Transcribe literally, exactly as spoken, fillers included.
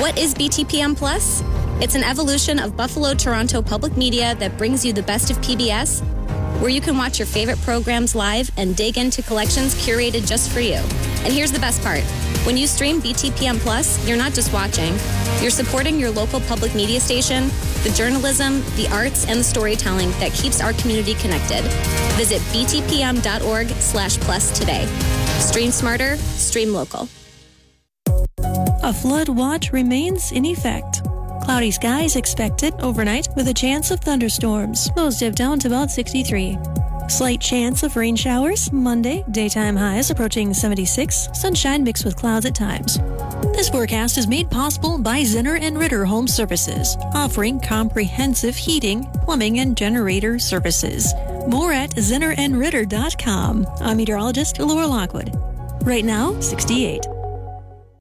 What is B T P M Plus? It's an evolution of Buffalo Toronto Public Media that brings you the best of P B S, where you can watch your favorite programs live and dig into collections curated just for you. And here's the best part. When you stream B T P M Plus, you're not just watching. You're supporting your local public media station, the journalism, the arts, and the storytelling that keeps our community connected. Visit btpm.org slash plus today. Stream smarter, stream local. A flood watch remains in effect. Cloudy skies expected overnight with a chance of thunderstorms. Lows dip down to about sixty-three. Slight chance of rain showers Monday. Daytime highs approaching seventy-six. Sunshine mixed with clouds at times. This forecast is made possible by Zinner and Ritter Home Services, offering comprehensive heating, plumbing, and generator services. More at zinner and ritter dot com. I'm meteorologist Laura Lockwood. Right now, sixty-eight.